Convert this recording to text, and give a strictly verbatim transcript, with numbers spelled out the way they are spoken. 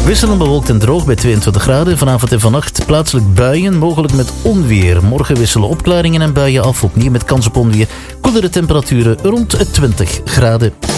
Wisselend bewolkt en droog bij tweeëntwintig graden. Vanavond en vannacht plaatselijk buien, mogelijk met onweer. Morgen wisselen opklaringen en buien af, opnieuw met kans op onweer. Koelere temperaturen rond twintig graden.